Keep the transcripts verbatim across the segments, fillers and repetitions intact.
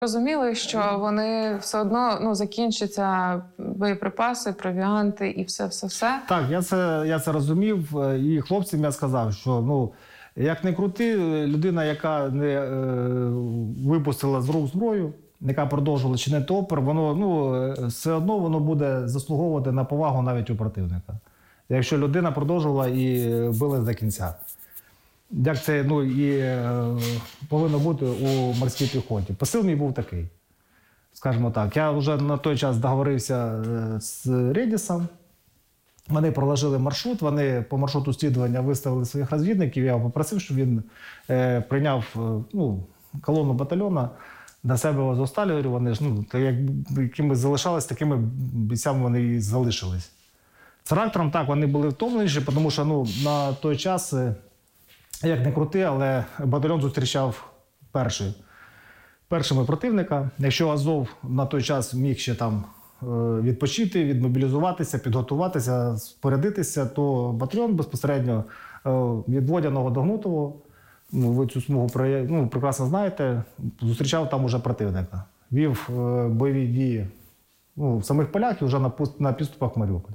Розуміли, що вони все одно ну, закінчаться боєприпаси, провіанти і все-все-все? Так, я це, я це розумів. І хлопцям я сказав, що ну, як не крути, людина, яка не е, випустила з рук зброю, яка продовжувала чинити опір, воно ну, все одно воно буде заслуговувати на повагу навіть у противника. Якщо людина продовжувала і била до кінця. Як це ну, і е, повинно бути у морській піхоті. Посил мій був такий, скажімо так. Я вже на той час договорився з Редісом. Вони проложили маршрут, вони по маршруту слідування виставили своїх розвідників. Я попросив, щоб він е, прийняв ну, колону батальйону до себе з Азовсталі. Говорю, вони ж, ну, як, якими залишались, такими бійцями вони і залишились. З характером так, вони були втомленіші, тому що ну, на той час, як не крути, але батальйон зустрічав перший. першими противника. Якщо Азов на той час міг ще там відпочити, відмобілізуватися, підготуватися, спорядитися, то батальйон безпосередньо від Водяного до Гнутового, ну, ви цю смугу ну, прекрасно знаєте, зустрічав там уже противника. Вів бойові дії ну, в самих полях і вже на, на підступах Маріуполя.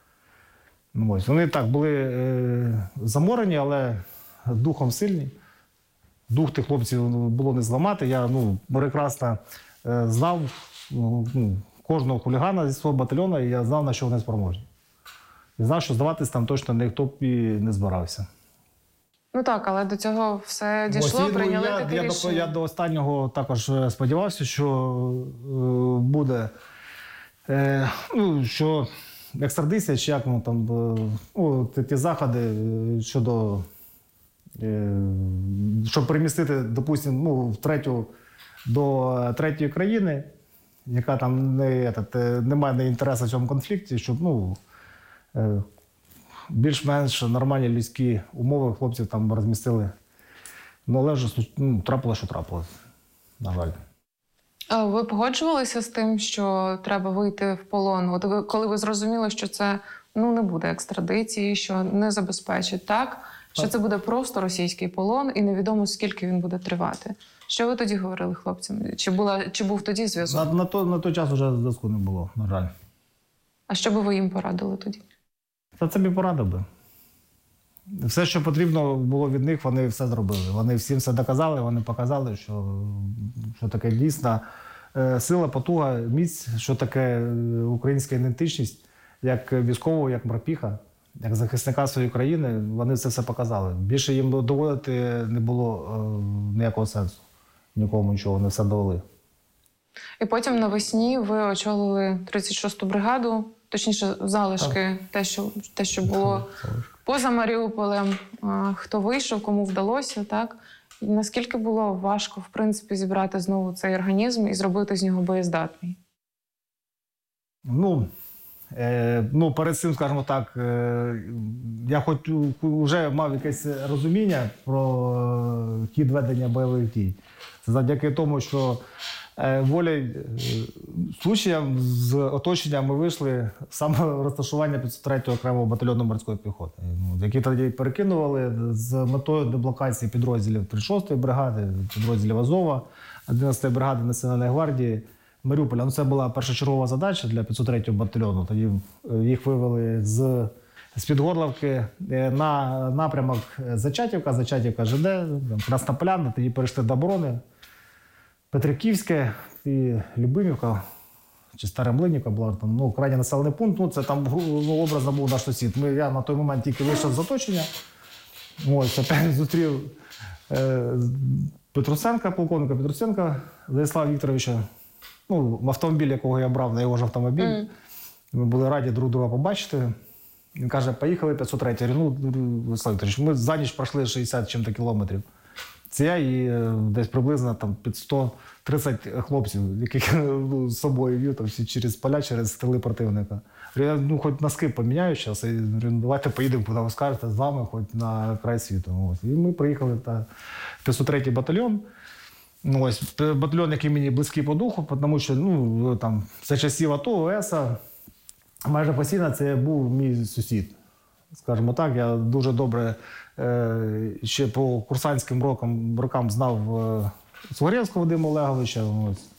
Ну, ось. Вони так були е, заморені, але духом сильні. Дух тих хлопців було не зламати. Я ну, прекрасно е, знав ну, кожного хулігана зі свого батальйону, і я знав, на що вони спроможні. І знав, що здаватись там точно ніхто б і не збирався. Ну так, але до цього все дійшло, Ось, прийняли я, таке я, рішення. Я, я до останнього також сподівався, що е, буде, е, ну, що екстрадиція, чи як ну, там, ну, ті заходи щодо, е, щоб перемістити, допустимо, ну, в третю, до третьої країни, яка там не, этот, не має інтересу в цьому конфлікті, щоб ну, е, більш-менш нормальні людські умови хлопців там розмістили. Ну, але вже ну, трапило, що трапило, на жаль. А ви погоджувалися з тим, що треба вийти в полон? От ви, коли ви зрозуміли, що це ну, не буде екстрадиції, що не забезпечить так, що це буде просто російський полон і невідомо, скільки він буде тривати. Що ви тоді говорили хлопцям? Чи, була, чи був тоді зв'язок? На, на, то, на той час вже зв'язку не було, на жаль. А що би ви їм порадили тоді? Та це б порадив би. Все, що потрібно було від них, вони все зробили. Вони всім все доказали, вони показали, що, що таке дійсна сила, потуга, міць, що таке українська ідентичність, як військового, як морпіха, як захисника своєї країни. Вони це все показали. Більше їм доводити не було е, ніякого сенсу. Нікому нічого, вони все довели. І потім навесні ви очолили тридцять шосту бригаду, точніше, залишки, те що, те, що було поза Маріуполем. Хто вийшов, кому вдалося, так? І наскільки було важко, в принципі, зібрати знову цей організм і зробити з нього боєздатний? Ну, е, ну перед цим, скажімо так, е, я хоч вже мав якесь розуміння про е, хід ведення бойових дій. Це завдяки тому, що е, волею е, случаєм з оточення ми вийшли саме розташування п'ятсот третього окремого батальйону морської піхоти, які тоді перекинували з метою деблокації підрозділів тридцять шостої бригади, підрозділів Азова, одинадцятої бригади Національної гвардії Маріуполя. Ну, це була першочергова задача для п'ятсот третього батальйону. Тоді їх вивели з з-під Горловки на напрямок Зачатівка, Зачатівка ЖД, Красна Поляна, тоді перейшли до оборони. Петриківське і Любимівка, чи Стара Млинівка була там, ну, крайній населений пункт. Ну, це там ну, образно був наш сусід. Ми, я на той момент тільки вийшов з оточення. Ось, опять зустрів е, Петрусенка, полковника Петрусенка, Владислава Вікторовича, ну, в автомобіль, якого я брав, на його ж автомобіль. Mm. Ми були раді друг друга побачити. Він каже, поїхали п'ятсот третій. Я говорю, ну, Владислав Вікторович, ми за ніч пройшли шістдесят чим-то кілометрів. Це я і е, десь приблизно там, під сто тридцять хлопців, яких ну, з собою вів там, всі через поля, через стріли противника. Я ну, хоч носки поміняю зараз, і давайте поїдемо, куди ви скажете, з вами, хоч на край світу. Ось. І ми приїхали в п'ятсот третій батальйон. Ну, ось, батальйон, який мені близький по духу, тому що ну, там, за часів АТО, ОЕСа, майже постійно це був мій сусід. Скажімо так, я дуже добре е, ще по курсантським рокам, рокам знав е, Сугорєвського Вадима Олеговича. Ось.